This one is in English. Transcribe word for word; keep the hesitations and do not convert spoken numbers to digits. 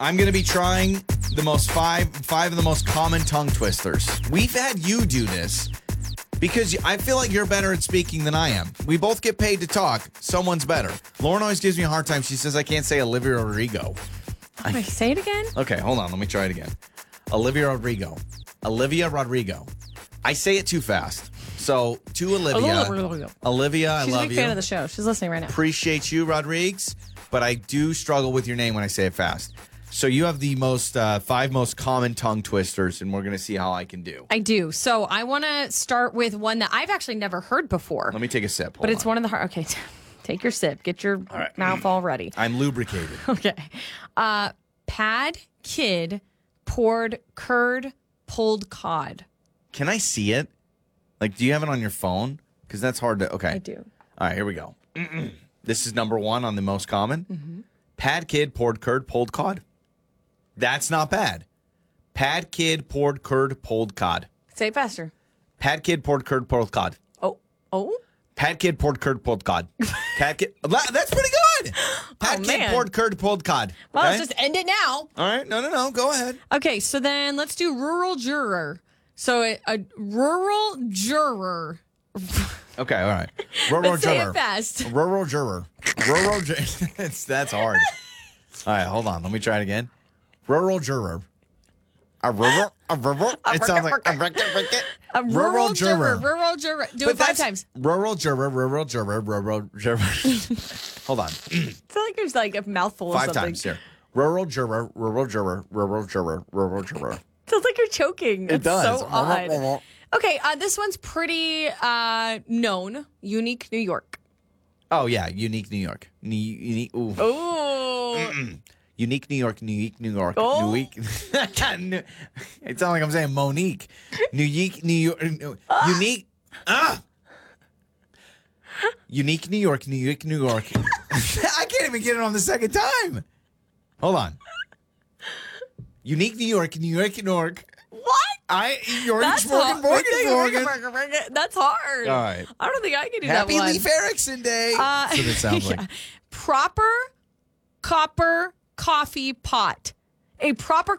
I'm going to be trying the most five five of the most common tongue twisters. We've had you do this because I feel like you're better at speaking than I am. We both get paid to talk. Someone's better. Lauren always gives me a hard time. She says I can't say Olivia Rodrigo. Wait, I, say it again? Okay, hold on. Let me try it again. Olivia Rodrigo. Olivia Rodrigo. I say it too fast. So, to Olivia. Olivia, I She's love a big you. fan of the show. She's listening right now. Appreciate you, Rodriguez, but I do struggle with your name when I say it fast. So you have the most uh, five most common tongue twisters, and we're going to see how I can do. I do. So I want to start with one that I've actually never heard before. Let me take a sip. Hold but it's on. one of the hard. Okay, take your sip. Get your All right. mouth all ready. I'm lubricated. Okay. Uh, pad kid poured curd pulled cod. Can I see it? Like, do you have it on your phone? Because that's hard to. Okay. I do. All right, here we go. This is number one on the most common. Mm-hmm. Pad kid poured curd pulled cod. That's not bad. Pad kid poured curd pulled cod. Say it faster. Pad kid poured curd pulled cod. Oh. Oh? Pad kid poured curd pulled cod. Pad kid. That's pretty good. Pad Oh, kid man. poured curd pulled cod. Well, Okay? let's just end it now. All right. No, no, no. Go ahead. Okay, so then let's do rural juror. So a, a rural juror. Okay. All right. Rural Let's say juror. it fast. Rural juror. Rural juror. That's, that's hard. All right. Hold on. Let me try it again. Rural juror. A rural. A rural. It sounds like a rural. A rural juror. Rural juror. Do it five times. Rural juror. Rural juror. Rural juror. Hold on. I feel like there's like a mouthful Five of something. times here. Rural juror. Rural juror. Rural juror. Rural juror. Feels like you're choking. It It's does. so odd. Okay, uh, this one's pretty uh, known. Unique New York. Oh yeah, unique New York. Ne- unique. Ooh. Oh. Unique New York. Unique New York. Oh. Unique. It sounds like I'm saying Monique. Unique New York. Unique. Ah. Unique New York. New York. New York. I can't even get it on the second time. Hold on. Unique New York. New York. New York. What? I York. That's Morgan. hard. Morgan. Morgan. That's hard. All right. I don't think I can do Happy that one. Leif Erikson Day. Uh, That's what it sounds like. yeah. Proper copper coffee pot. A proper